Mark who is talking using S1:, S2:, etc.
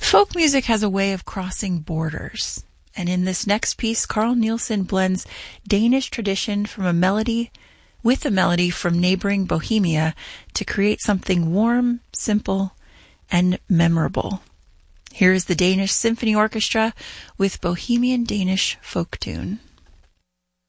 S1: Folk music has a way of crossing borders. And in this next piece, Carl Nielsen blends Danish tradition from a melody from neighboring Bohemia to create something warm, simple, and memorable. Here is the Danish Symphony Orchestra with Bohemian Danish folk tune.